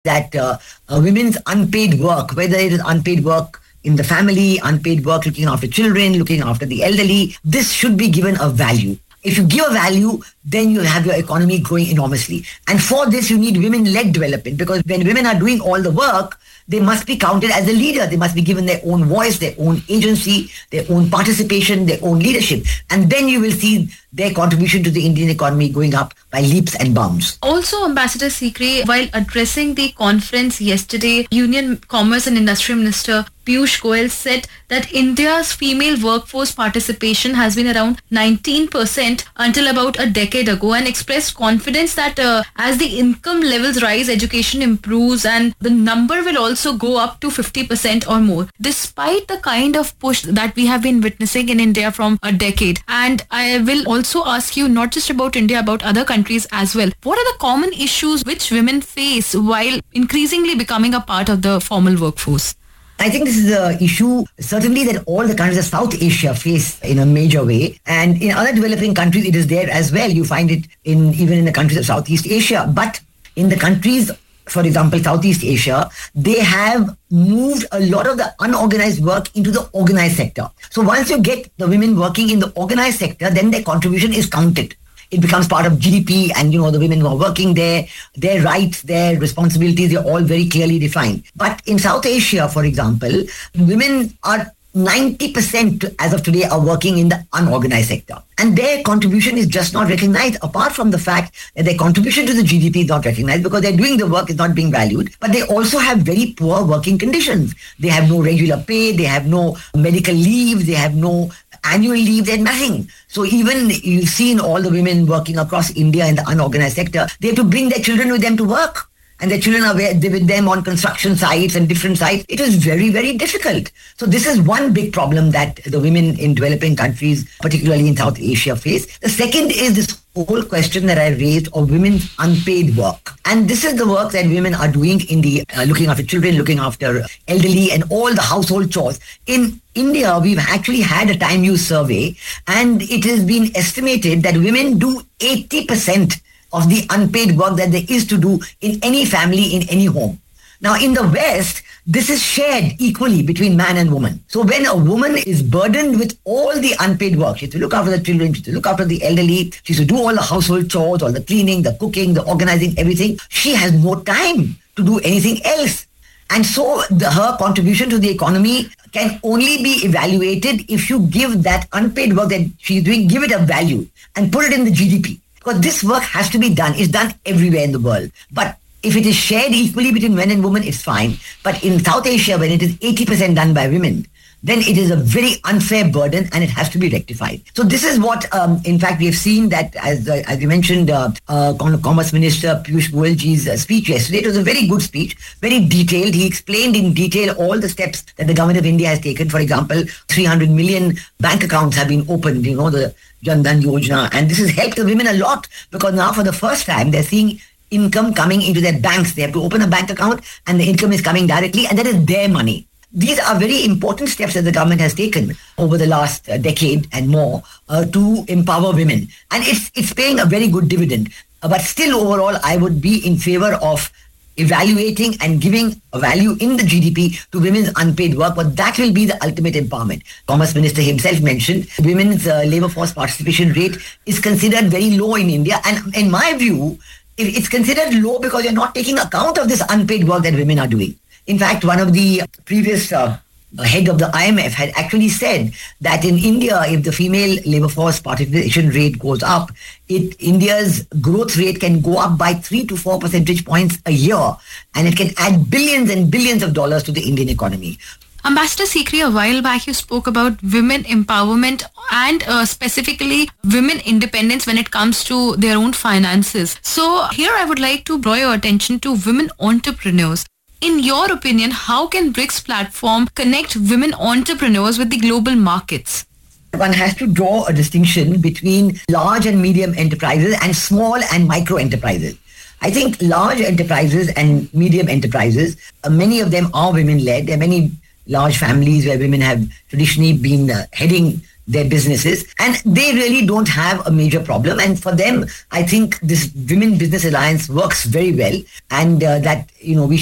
that women's unpaid work, whether it is unpaid work in the family, unpaid work looking after children, looking after the elderly, this should be given a value. If you give a value, then you have your economy growing enormously. And for this, you need women-led development, because when women are doing all the work, they must be counted as a leader. They must be given their own voice, their own agency, their own participation, their own leadership. And then you will see their contribution to the Indian economy going up by leaps and bounds. Also, Ambassador Sikri, while addressing the conference yesterday, Union Commerce and Industry Minister Piyush Goyal said that India's female workforce participation has been around 19% until about a decade ago, and expressed confidence that as the income levels rise, education improves, and the number will also go up to 50% or more, despite the kind of push that we have been witnessing in India from a decade. And I will also ask you, not just about India, about other countries as well, what are the common issues which women face while increasingly becoming a part of the formal workforce? I think this is an issue certainly that all the countries of South Asia face in a major way. And in other developing countries, it is there as well. You find it even in the countries of Southeast Asia. But in the countries, for example, Southeast Asia, they have moved a lot of the unorganized work into the organized sector. So once you get the women working in the organized sector, then their contribution is counted. It becomes part of GDP, and the women who are working there, their rights, their responsibilities, they're all very clearly defined. But in South Asia, for example, women are 90% as of today are working in the unorganized sector. And their contribution is just not recognized, apart from the fact that their contribution to the GDP is not recognized because they're doing the work, is not being valued. But they also have very poor working conditions. They have no regular pay, they have no medical leave, they have no annual leave, they have nothing. So even you've seen all the women working across India in the unorganized sector, they have to bring their children with them to work. And their children are with them on construction sites and different sites. It is very, very difficult. So this is one big problem that the women in developing countries, particularly in South Asia, face. The second is this whole question that I raised of women's unpaid work. And this is the work that women are doing in the looking after children, looking after elderly, and all the household chores. In India, we've actually had a time use survey, and it has been estimated that women do 80% of the unpaid work that there is to do in any family, in any home. Now, in the West, this is shared equally between man and woman. So when a woman is burdened with all the unpaid work, she has to look after the children, she has to look after the elderly, she has to do all the household chores, all the cleaning, the cooking, the organizing, everything, she has no time to do anything else. And so her contribution to the economy can only be evaluated if you give that unpaid work that she's doing, give it a value and put it in the GDP. Because this work has to be done. It's done everywhere in the world. But if it is shared equally between men and women, it's fine. But in South Asia, when it is 80% done by women, then it is a very unfair burden and it has to be rectified. So this is what, in fact, we have seen that, as you mentioned, Commerce Minister Piyush Goyalji's speech yesterday. It was a very good speech, very detailed. He explained in detail all the steps that the government of India has taken. For example, 300 million bank accounts have been opened, the Jan Dhan Yojana. And this has helped the women a lot, because now for the first time they're seeing income coming into their banks. They have to open a bank account and the income is coming directly, and that is their money. These are very important steps that the government has taken over the last decade and more to empower women. And it's paying a very good dividend. But still, overall, I would be in favor of evaluating and giving a value in the GDP to women's unpaid work, but that will be the ultimate empowerment. Commerce Minister himself mentioned women's labor force participation rate is considered very low in India. And in my view, it's considered low because you're not taking account of this unpaid work that women are doing. In fact, one of the previous head of the IMF had actually said that in India, if the female labor force participation rate goes up, India's growth rate can go up by 3 to 4 percentage points a year, and it can add billions and billions of dollars to the Indian economy. Ambassador Sikri, a while back you spoke about women empowerment and specifically women independence when it comes to their own finances. So here I would like to draw your attention to women entrepreneurs. In your opinion, how can BRICS platform connect women entrepreneurs with the global markets? One has to draw a distinction between large and medium enterprises and small and micro enterprises. I think large enterprises and medium enterprises, many of them are women-led. There are many large families where women have traditionally been heading their businesses, and they really don't have a major problem. And for them, I think this Women Business Alliance works very well, and that we